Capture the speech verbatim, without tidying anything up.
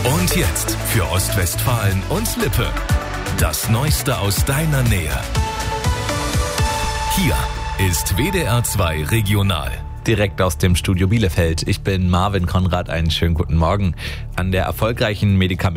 Und jetzt für Ostwestfalen und Lippe. Das Neueste aus deiner Nähe. Hier ist W D R zwei Regional. Direkt aus dem Studio Bielefeld. Ich bin Marvin Konrad. Einen schönen guten Morgen. An der erfolgreichen Medikament